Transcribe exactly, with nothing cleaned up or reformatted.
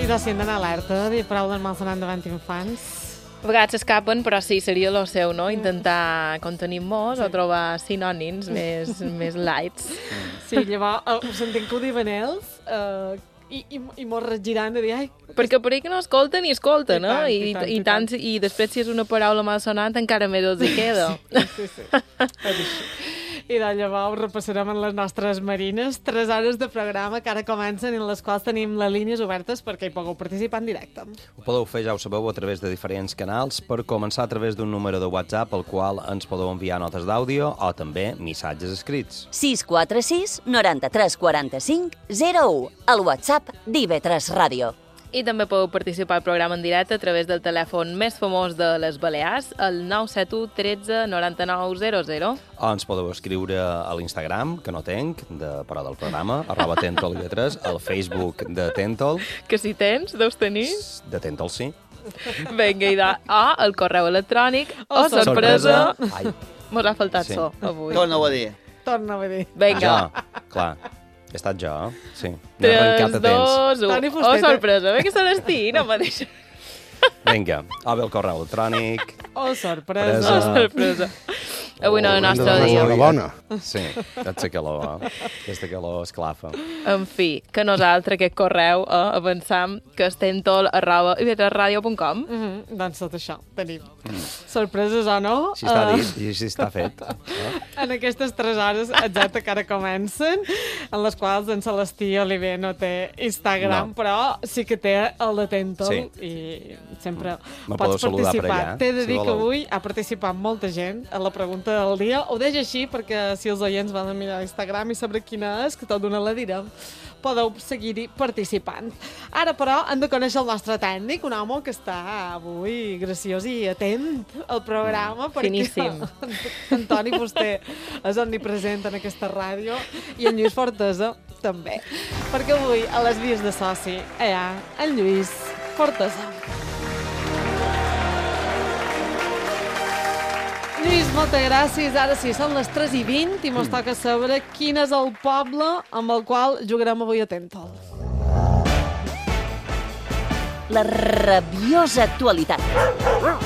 Idò si hem d'anar alerta, dir paraules malsonants davant infants. A vegades s'escapen, però sí, seria el seu, no? Intentar contenir-nos sí. o trobar sinònims més, més lights. Sí, llavors uh, ho sentim que ho diuen ells uh, i, i, i mos regiran de dir... Ai, perquè per ahí que no escolten i escolten, no? I, I, tant, i, i, tant, tant, i després si és una paraula malsonant encara més els hi queda. Sí, sí, sí. I de llavors repassarem en les nostres marines tres hores de programa que ara comencen i en les quals tenim les línies obertes perquè hi pugueu participar en directe. Ho podeu fer, ja ho sabeu, a través de diferents canals, per començar a través d'un número de WhatsApp al qual ens podeu enviar notes d'àudio o també missatges escrits. sis quatre sis noranta-tres quaranta-cinc zero u, el WhatsApp d'I V tres Ràdio. I també podeu participar al programa en directe a través del telèfon més famós de les Balears, el nou set u tretze noranta-nou zero zero. O ens podeu escriure a l'Instagram, que no tenc, de Paró del Programa, arroba Tentol I V tres, al Facebook de Tentol. Que si tens, deus tenir. De Tentol, sí. Vinga, i de... O el correu electrònic, o oh, sorpresa. sorpresa. Ai. Mos ha faltat Sí. so, avui. Torna-ho a dir. Torna a dir. Vinga. Jo, clar. He estat jo, sí. tres, dos, u. Toni Oh, Fusteta. sorpresa. Bé que se l'estigui, no me deixa. Vinga, obre el correu electrònic. Oh, sorpresa. Presa. Oh, sorpresa. Avui no és el nostre Hem de dia. donar la bona. Sí, aquesta calor, eh? Aquesta calor esclafa. En fi, que nosaltres aquest correu eh, avançam que és tentol arroba i v tres radio punt com. Mm -hmm. Doncs tot això tenim. Mm. Sorpreses o no? Així està eh, dit i així està fet. Eh? En aquestes tres hores exacte que ara comencen, en les quals en Celestí Oliver no té Instagram, No. però sí que té el de Tentol Sí. i sempre Me pots podeu saludar per participar. allà, T'he de si dir que voleu. avui ha participat molta gent a la pregunta del dia. Ho deixo així perquè si els oients van a mirar Instagram i saber quina és, que tot d'una la direm, podeu seguir-hi participant. Ara, però, hem de conèixer el nostre tècnic, un home que està avui graciós i atent al programa. Perquè Finíssim. en Toni Fuster és omnipresent en aquesta ràdio i en Lluís Fortesa també. Perquè avui, a les vies de soci, hi ha en Lluís Fortesa. Lluís, moltes gràcies. Ara sí, són les tres i vint i mos toca saber quin és el poble amb el qual jugarem avui a Tentol. La rabiosa actualitat.